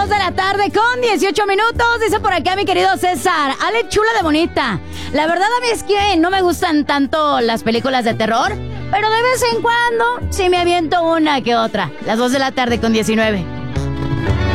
2 de la tarde con 18 minutos. Dice por acá mi querido César. Ale, chula de bonita. La verdad a mí es que no me gustan tanto las películas de terror, pero de vez en cuando sí me aviento una que otra. Las 2 de la tarde con 19.